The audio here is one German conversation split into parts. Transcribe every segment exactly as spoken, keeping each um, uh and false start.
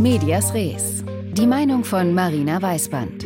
Medias Res. Die Meinung von Marina Weißband.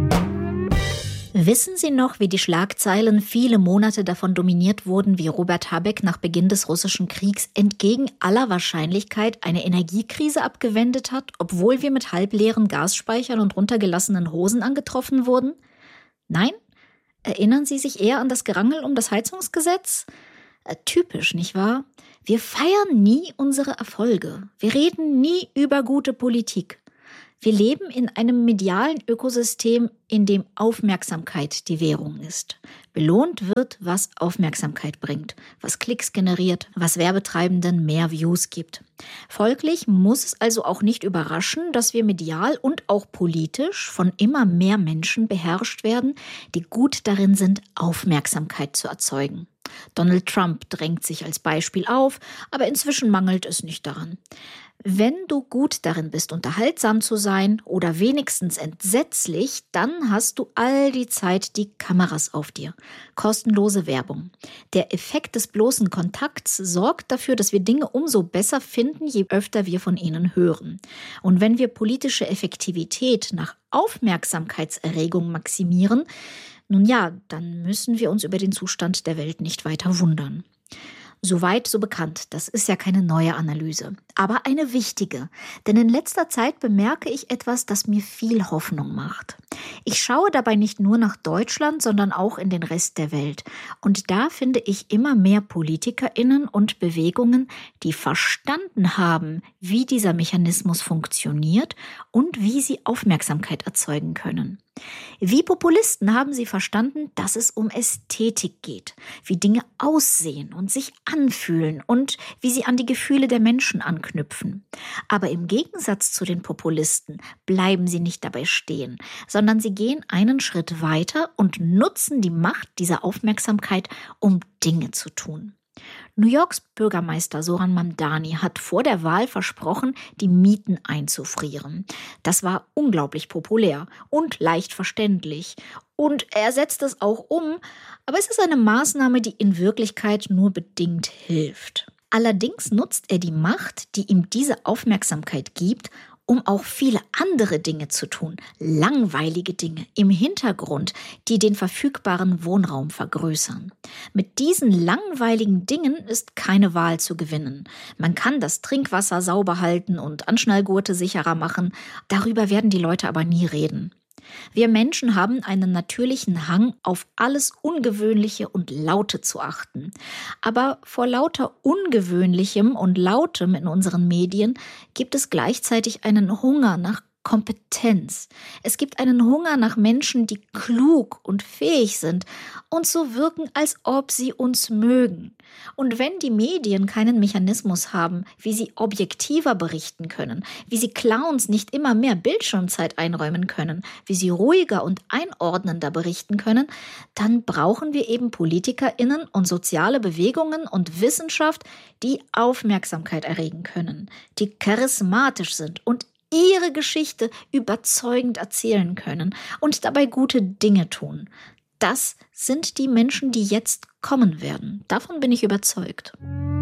Wissen Sie noch, wie die Schlagzeilen viele Monate davon dominiert wurden, wie Robert Habeck nach Beginn des russischen Kriegs entgegen aller Wahrscheinlichkeit eine Energiekrise abgewendet hat, obwohl wir mit halbleeren Gasspeichern und runtergelassenen Hosen angetroffen wurden? Nein? Erinnern Sie sich eher an das Gerangel um das Heizungsgesetz? Äh, typisch, nicht wahr? Wir feiern nie unsere Erfolge. Wir reden nie über gute Politik. Wir leben in einem medialen Ökosystem, in dem Aufmerksamkeit die Währung ist. Belohnt wird, was Aufmerksamkeit bringt, was Klicks generiert, was Werbetreibenden mehr Views gibt. Folglich muss es also auch nicht überraschen, dass wir medial und auch politisch von immer mehr Menschen beherrscht werden, die gut darin sind, Aufmerksamkeit zu erzeugen. Donald Trump drängt sich als Beispiel auf, aber inzwischen mangelt es nicht daran. Wenn du gut darin bist, unterhaltsam zu sein oder wenigstens entsetzlich, dann hast du all die Zeit die Kameras auf dir. Kostenlose Werbung. Der Effekt des bloßen Kontakts sorgt dafür, dass wir Dinge umso besser finden, je öfter wir von ihnen hören. Und wenn wir politische Effektivität nach Aufmerksamkeitserregung maximieren, nun ja, dann müssen wir uns über den Zustand der Welt nicht weiter wundern. Soweit, so bekannt. Das ist ja keine neue Analyse, aber eine wichtige. Denn in letzter Zeit bemerke ich etwas, das mir viel Hoffnung macht. Ich schaue dabei nicht nur nach Deutschland, sondern auch in den Rest der Welt. Und da finde ich immer mehr PolitikerInnen und Bewegungen, die verstanden haben, wie dieser Mechanismus funktioniert und wie sie Aufmerksamkeit erzeugen können. Wie Populisten haben sie verstanden, dass es um Ästhetik geht, wie Dinge aussehen und sich anfühlen und wie sie an die Gefühle der Menschen anknüpfen. Aber im Gegensatz zu den Populisten bleiben sie nicht dabei stehen, sondern sie gehen einen Schritt weiter und nutzen die Macht dieser Aufmerksamkeit, um Dinge zu tun. New Yorks Bürgermeister Zoran Mamdani hat vor der Wahl versprochen, die Mieten einzufrieren. Das war unglaublich populär und leicht verständlich. Und er setzt es auch um, aber es ist eine Maßnahme, die in Wirklichkeit nur bedingt hilft. Allerdings nutzt er die Macht, die ihm diese Aufmerksamkeit gibt, um auch viele andere Dinge zu tun, langweilige Dinge im Hintergrund, die den verfügbaren Wohnraum vergrößern. Mit diesen langweiligen Dingen ist keine Wahl zu gewinnen. Man kann das Trinkwasser sauber halten und Anschnallgurte sicherer machen, darüber werden die Leute aber nie reden. Wir Menschen haben einen natürlichen Hang, auf alles Ungewöhnliche und Laute zu achten. Aber vor lauter Ungewöhnlichem und Lautem in unseren Medien gibt es gleichzeitig einen Hunger nach Kompetenz. Es gibt einen Hunger nach Menschen, die klug und fähig sind und so wirken, als ob sie uns mögen. Und wenn die Medien keinen Mechanismus haben, wie sie objektiver berichten können, wie sie Clowns nicht immer mehr Bildschirmzeit einräumen können, wie sie ruhiger und einordnender berichten können, dann brauchen wir eben PolitikerInnen und soziale Bewegungen und Wissenschaft, die Aufmerksamkeit erregen können, die charismatisch sind und ihre Geschichte überzeugend erzählen können und dabei gute Dinge tun. Das sind die Menschen, die jetzt kommen werden. Davon bin ich überzeugt.